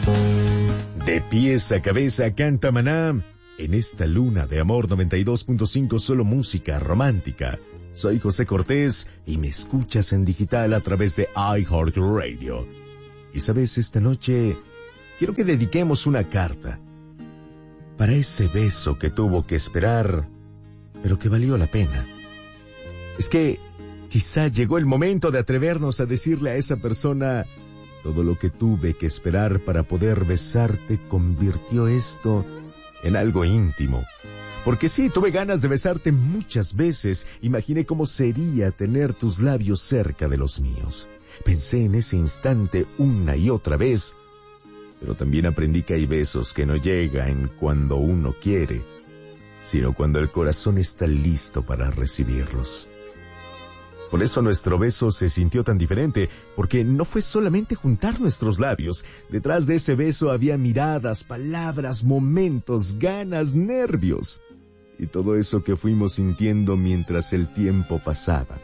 De pies a cabeza canta Maná en esta luna de amor 92.5, solo música romántica. Soy José Cortés y me escuchas en digital a través de iHeartRadio. Y sabes, esta noche quiero que dediquemos una carta para ese beso que tuvo que esperar, pero que valió la pena. Es que quizá llegó el momento de atrevernos a decirle a esa persona: todo lo que tuve que esperar para poder besarte convirtió esto en algo íntimo. Porque sí, tuve ganas de besarte muchas veces. Imaginé cómo sería tener tus labios cerca de los míos. Pensé en ese instante una y otra vez. Pero también aprendí que hay besos que no llegan cuando uno quiere, sino cuando el corazón está listo para recibirlos. Por eso nuestro beso se sintió tan diferente, porque no fue solamente juntar nuestros labios. Detrás de ese beso había miradas, palabras, momentos, ganas, nervios. Y todo eso que fuimos sintiendo mientras el tiempo pasaba.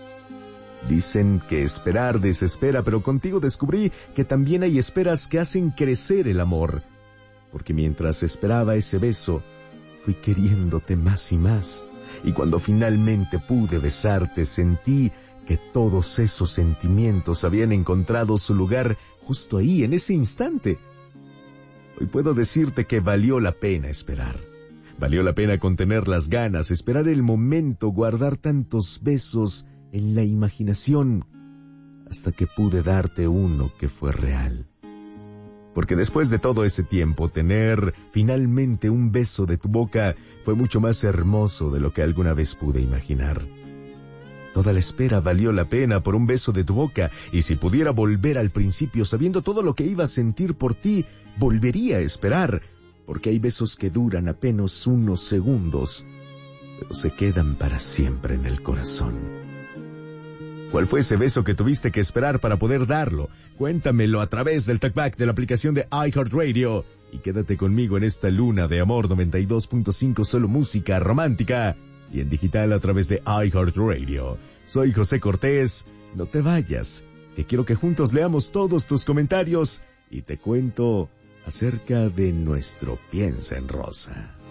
Dicen que esperar desespera, pero contigo descubrí que también hay esperas que hacen crecer el amor. Porque mientras esperaba ese beso, fui queriéndote más y más. Y cuando finalmente pude besarte, sentí que todos esos sentimientos habían encontrado su lugar justo ahí, en ese instante. Hoy puedo decirte que valió la pena esperar. Valió la pena contener las ganas, esperar el momento, guardar tantos besos en la imaginación, hasta que pude darte uno que fue real. Porque después de todo ese tiempo, tener finalmente un beso de tu boca fue mucho más hermoso de lo que alguna vez pude imaginar. Toda la espera valió la pena por un beso de tu boca, y si pudiera volver al principio sabiendo todo lo que iba a sentir por ti, volvería a esperar, porque hay besos que duran apenas unos segundos, pero se quedan para siempre en el corazón. ¿Cuál fue ese beso que tuviste que esperar para poder darlo? Cuéntamelo a través del talkback de la aplicación de iHeartRadio. Y quédate conmigo en esta luna de amor 92.5, solo música romántica. Y en digital a través de iHeartRadio. Soy José Cortés. No te vayas, que quiero que juntos leamos todos tus comentarios y te cuento acerca de nuestro Piensa en Rosa.